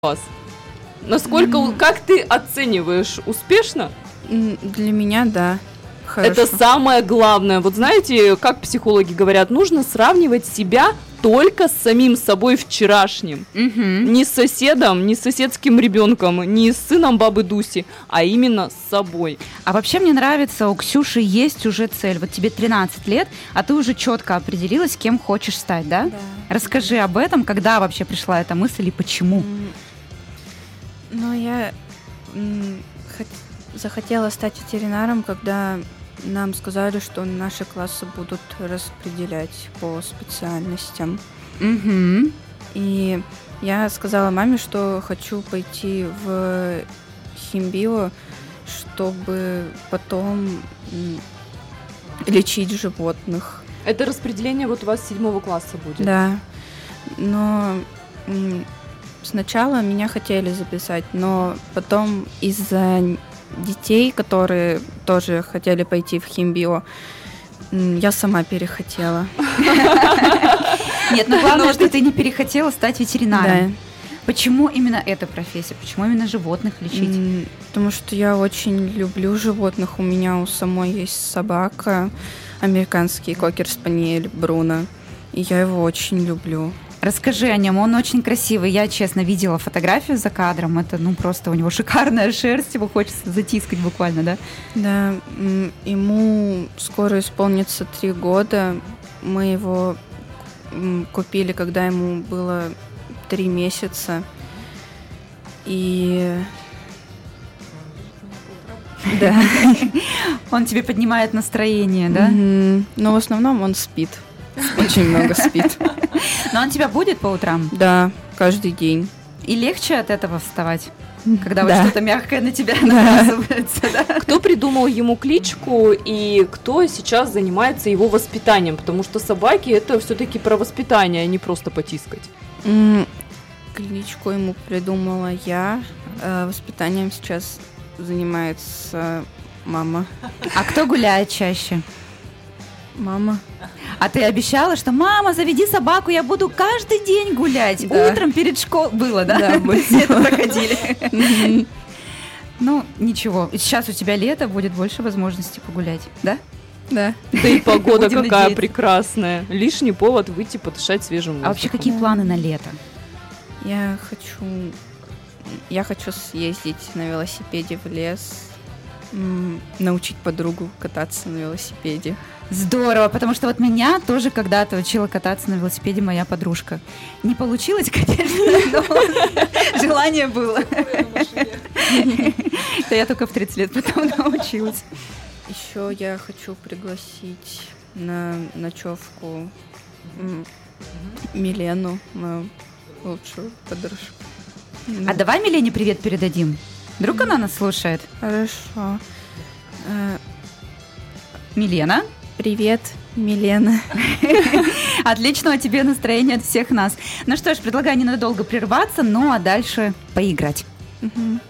вас? Насколько, как ты оцениваешь, успешно? Для меня, да. Хорошо. Это самое главное. Вот знаете, как психологи говорят, нужно сравнивать себя только с самим собой вчерашним. Не с соседом, не с соседским ребенком, не с сыном бабы Дуси, а именно с собой. А вообще мне нравится, у Ксюши есть уже цель. Вот тебе 13 лет, а ты уже четко определилась, кем хочешь стать, да? Да. Расскажи об этом, когда вообще пришла эта мысль и почему? Ну, я захотела стать ветеринаром, когда нам сказали, что наши классы будут распределять по специальностям. И я сказала маме, что хочу пойти в химбио, чтобы потом лечить животных. Это распределение вот у вас с 7 класса будет? Да, но сначала меня хотели записать, но потом из-за детей, которые тоже хотели пойти в химбио, я сама перехотела. Нет, ну главное, что ты не перехотела стать ветеринаром. Да. Почему именно эта профессия? Почему именно животных лечить? Потому что я очень люблю животных. У меня у самой есть собака, американский кокер-спаниель Бруно, и я его очень люблю. Расскажи о нем, он очень красивый. Я, честно, видела фотографию за кадром. Это, просто у него шикарная шерсть, его хочется затискать буквально, да? Да, ему скоро исполнится 3 года. Мы его купили, когда ему было 3 месяца. И... Да. Он тебе поднимает настроение, да? Но в основном он спит. Очень много спит. Но он тебя будет по утрам? Да, каждый день. И легче от этого вставать, когда Да. вот что-то мягкое на тебя набрасывается, да? Кто придумал ему кличку и кто сейчас занимается его воспитанием? Потому что собаки — это все-таки про воспитание, а не просто потискать. Кличку ему придумала я. Воспитанием сейчас занимается мама. А кто гуляет чаще? Мама. А ты обещала, что мама, заведи собаку, я буду каждый день гулять. Да. Утром перед школой. Было, да? Да, было. Все это проходили. Ну, ничего. Сейчас у тебя лето, будет больше возможностей погулять, да? Да. Да и погода Будем какая надеяться. прекрасная. Лишний повод выйти подышать свежим воздухом. А вообще какие планы на лето? Я хочу съездить на велосипеде в лес, научить подругу кататься на велосипеде. Здорово, потому что вот меня тоже когда-то учила кататься на велосипеде моя подружка. Не получилось, конечно, но желание было. Да я только в 30 лет потом научилась. Еще я хочу пригласить на ночевку Милену, мою лучшую подружку. А давай Милене привет передадим. Вдруг она нас слушает? Хорошо. Милена? Привет, Милена. Отличного тебе настроения от всех нас. Ну что ж, предлагаю ненадолго прерваться, ну а дальше поиграть. Мгм.